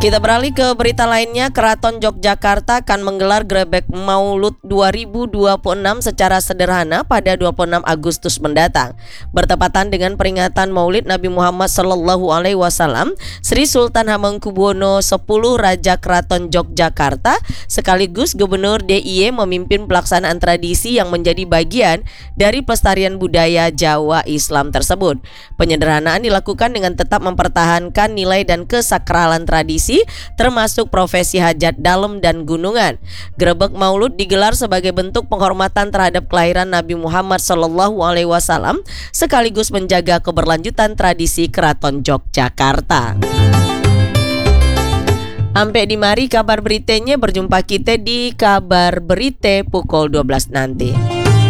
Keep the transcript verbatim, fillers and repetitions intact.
Kita beralih ke berita lainnya. Keraton Yogyakarta akan menggelar grebek Maulud dua ribu dua puluh enam secara sederhana pada dua puluh enam Agustus mendatang. Bertepatan dengan peringatan Maulid Nabi Muhammad Sallallahu Alaihi Wasallam, Sri Sultan Hamengkubuwono X Raja Keraton Yogyakarta sekaligus Gubernur D I Y memimpin pelaksanaan tradisi yang menjadi bagian dari pelestarian budaya Jawa Islam tersebut. Penyederhanaan dilakukan dengan tetap mempertahankan nilai dan kesakralan tradisi, termasuk profesi hajat dalam dan gunungan. Grebek Maulud digelar sebagai bentuk penghormatan terhadap kelahiran Nabi Muhammad Sallallahu Alaihi Wasallam sekaligus menjaga keberlanjutan tradisi Keraton Yogyakarta. Sampai di mari kabar beritanya, berjumpa kita di kabar berita pukul dua belas nanti.